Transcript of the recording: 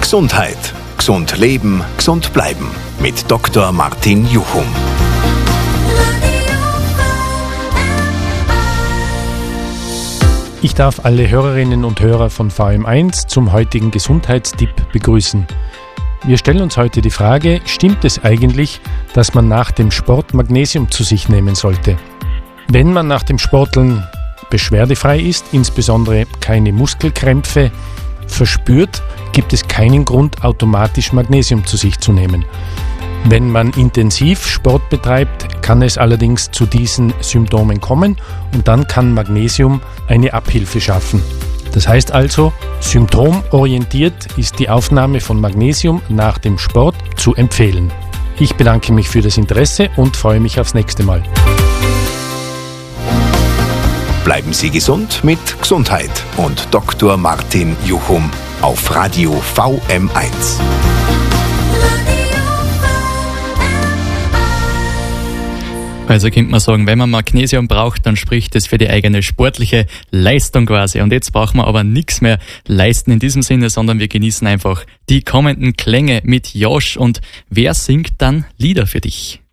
Gesundheit. Gesund leben, gesund bleiben. Mit Dr. Martin Juchum. Ich darf alle Hörerinnen und Hörer von VM1 zum heutigen Gesundheitstipp begrüßen. Wir stellen uns heute die Frage, stimmt es eigentlich, dass man nach dem Sport Magnesium zu sich nehmen sollte? Wenn man nach dem Sporteln beschwerdefrei ist, insbesondere keine Muskelkrämpfe verspürt, gibt es keinen Grund, automatisch Magnesium zu sich zu nehmen. Wenn man intensiv Sport betreibt, kann es allerdings zu diesen Symptomen kommen und dann kann Magnesium eine Abhilfe schaffen. Das heißt also, symptomorientiert ist die Aufnahme von Magnesium nach dem Sport zu empfehlen. Ich bedanke mich für das Interesse und freue mich aufs nächste Mal. Bleiben Sie gesund mit Gesundheit und Dr. Martin Juchum auf Radio VM1. Also könnte man sagen, wenn man Magnesium braucht, dann spricht es für die eigene sportliche Leistung quasi. Und jetzt brauchen wir aber nichts mehr leisten in diesem Sinne, sondern wir genießen einfach die kommenden Klänge mit Josh. Und wer singt dann Lieder für dich?